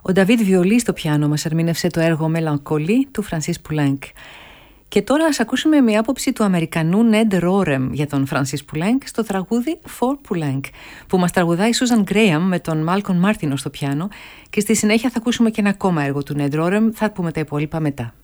Ο Νταβίτ Βιολί στο πιάνο μας ερμήνευσε το έργο «Μελανκολή» του Φρανσίς Πουλένκ. Και τώρα ας ακούσουμε μια άποψη του Αμερικανού Νέντ Ρόρεμ για τον Φρανσίς Πουλένκ στο τραγούδι «For Πουλένκ», που μας τραγουδάει η Σούζαν Γκρέαμ με τον Μάλκον Μάρτινο στο πιάνο, και στη συνέχεια θα ακούσουμε και ένα ακόμα έργο του Νέντ Ρόρεμ. Θα πούμε τα υπόλοιπα μετά.